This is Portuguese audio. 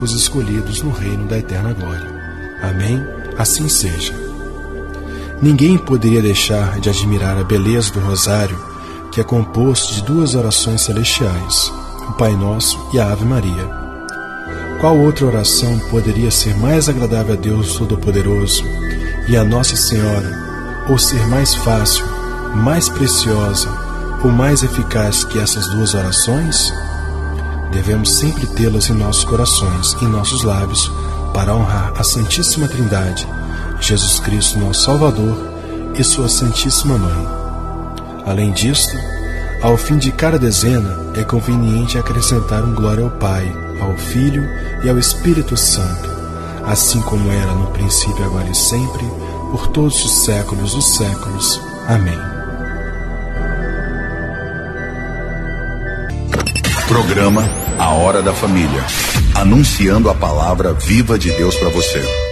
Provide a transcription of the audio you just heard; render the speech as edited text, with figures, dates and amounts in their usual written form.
os escolhidos no reino da eterna glória. Amém? Assim seja. Ninguém poderia deixar de admirar a beleza do rosário, que é composto de 2 orações celestiais, o Pai Nosso e a Ave Maria. Qual outra oração poderia ser mais agradável a Deus Todo-Poderoso e a Nossa Senhora, ou ser mais fácil, mais preciosa ou mais eficaz que essas 2 orações? Devemos sempre tê-las em nossos corações, em nossos lábios, para honrar a Santíssima Trindade, Jesus Cristo, nosso Salvador, e sua Santíssima Mãe. Além disto, ao fim de cada dezena, é conveniente acrescentar um glória ao Pai, ao Filho e ao Espírito Santo, assim como era no princípio, agora e sempre, por todos os séculos dos séculos. Amém. Programa A Hora da Família, anunciando a palavra viva de Deus para você.